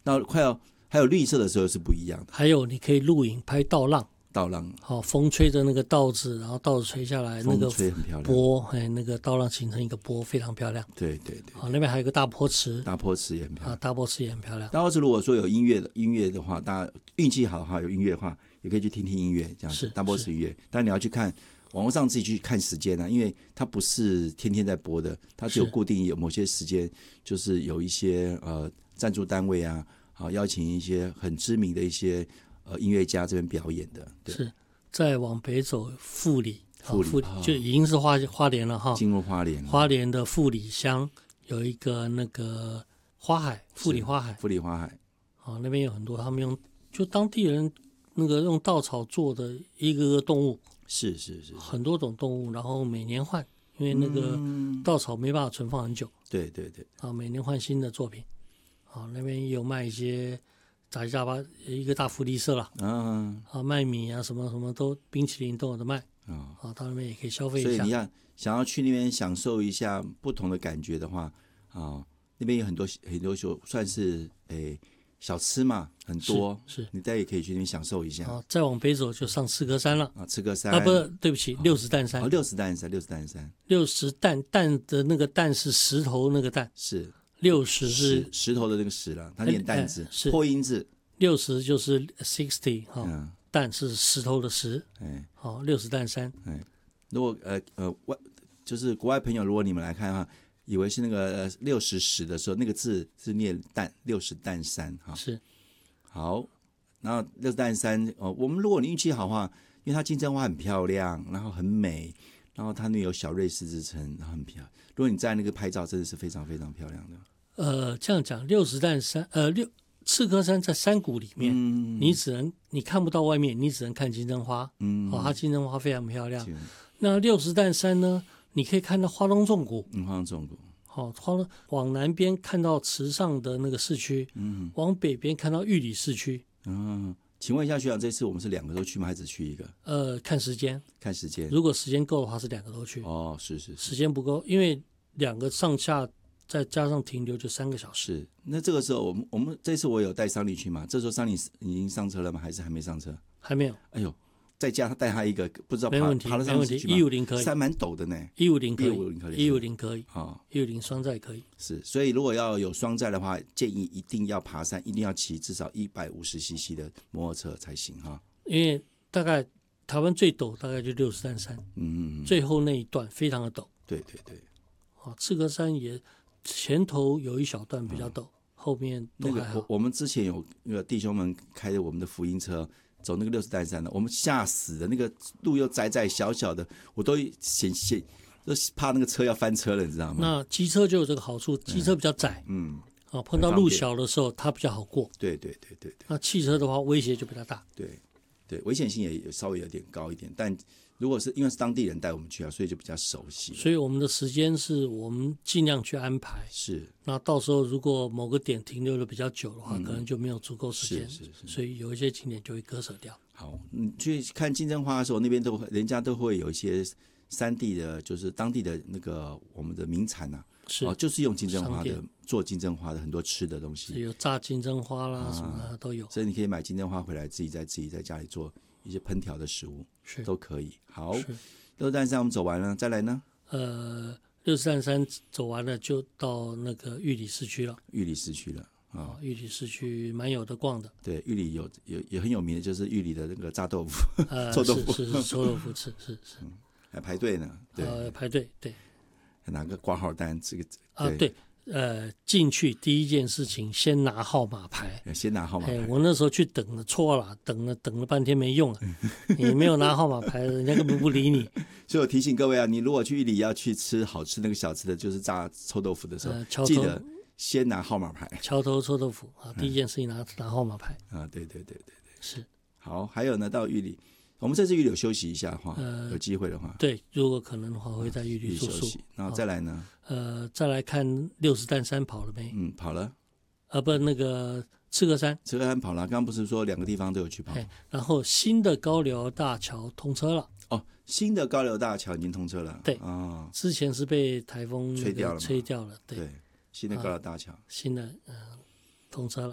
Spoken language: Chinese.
到快要还有绿色的时候是不一样的。 还有你可以录影拍稻浪， 稻浪， 风吹着那个稻子，然后稻子吹下来，那个吹很漂亮， 波，那个稻浪形成一个波，非常漂亮。 对对对。 那边还有一个大坡池， 大坡池也很漂亮， 大坡池也很漂亮。 大坡池如果说有音乐的话，大家运气好的话，有音乐的话，也可以去听听音乐，这样子。大坡池音乐，但你要去看网络上自己去看时间因为它不是天天在播的，它只有固定有某些时间，就是有一些赞助单位啊，邀请一些很知名的一些音乐家这边表演的。对， 是再往北走富里就已经是花莲了进入花莲， 花莲的富里乡有一个那个花海，富里花海，那边有很多他们就当地人那个用稻草做的一个个动物， 是很多种动物，然后每年换，因为那个稻草没办法存放很久， 对对对， 每年换新的作品，那边也有卖一些杂七杂八一个大福利社啦，卖米啊什么什么都冰淇淋都有的卖，到那边也可以消费一下。 所以你想要去那边享受一下不同的感觉的话，那边有很多算是小吃嘛，很多， 是你大家也可以去那边享受一下。 再往北走就上赤科山了。 赤科山不，对不起，六十担山。 六十担山。 担的那个担是石头那个担， 是 60是石头的那个石了，它念担字，破音字。 60就是60担是石头的石。60担山。 如果就是国外朋友，如果你们来看的话，以为是那个60石的时候，那个字是念担，60担山是。 好，然后60担山我们如果你运气好的话，因为它金针花很漂亮，然后很美，然后它那有小瑞士之称，然后很漂亮。如果你在那个拍照，真的是非常非常漂亮的。 这样讲，60担山赤科山在山谷里面，你看不到外面，你只能看金针花。它金针花非常漂亮。那60担山呢？你可以看到花东纵谷， 花东纵谷。 往南边看到池上的那个市区，往北边看到玉里市区。 请问一下学长，这次我们是2个都去吗？还是只去一个？ 看时间。如果时间够的话，是2个都去。 是。 时间不够，因为2个上下再加上停留就3个小时。 是。那这个时候，我们这次我有带桑尼去吗？这时候桑尼已经上车了吗？还是还没上车？ 还没有。 哎呦！再加他带他一个，不知道爬得上去吗 ？150可以， 山蛮陡的呢。 150可以，150可以，150双载可以。 是，所以如果要有双载的话，建议一定要爬山，一定要骑至少150cc 的摩托车才行因为大概台湾最陡大概就60担山，最后那一段非常的陡。 对。 赤科山也前头有一小段比较陡，后面都还好。 我们之前有那个弟兄们开着我们的福音车。走那个60担山的，我们吓死的，那个路又窄小的，我都都怕那个车要翻车了，你知道吗？ 那机车就有这个好处，机车比较窄，碰到路小的时候它比较好过。 对。 那汽车的话威胁就比较大。 对，危险性也稍微有点高一点，但如果是因为是当地人带我们去所以就比较熟悉。 所以我们的时间是我们尽量去安排。 是。 那到时候如果某个点停留的比较久的话，可能就没有足够时间。 是。 所以有一些景点就会割舍掉。 好，你去看金针花的时候，那边人家都会有一些山地的，就是当地的那个我们的名产就是用金针花的做金针花的很多吃的东西， 有炸金针花啦什么的都有。 所以你可以买金针花回来，自己在家里做一些烹调的食物，都可以。好，60担山我们走完了，再来呢 ？60担山走完了就到那个玉里市区了。玉里市区蛮有的逛的。 对，玉里也很有名的，就是玉里的那个炸豆腐，臭豆腐是臭豆腐是。 还排队呢。对， 排队。对， 拿个挂号单，这个对。进去第一件事情先拿号码牌。我那时候去等了错了，等了半天没用你没有拿号码牌，人家根本不理你。 所以我提醒各位你如果去玉里要去吃好吃那个小吃的，就是炸臭豆腐的时候，记得先拿号码牌。桥头臭豆腐第一件事情拿号码牌。对。是。好，还有呢，到玉里。我们这次玉里有休息一下的话，有机会的话， 对，如果可能的话，会在玉里住宿。 然后再来呢？ 再来看60担山跑了没？ 跑了。 不，那个赤科山跑了。刚刚不是说2个地方都有去跑？ 然后新的高寮大桥通车了。 新的高寮大桥已经通车了。 对之前是被台风吹掉了。对， 新的高寮大桥， 新的通车了。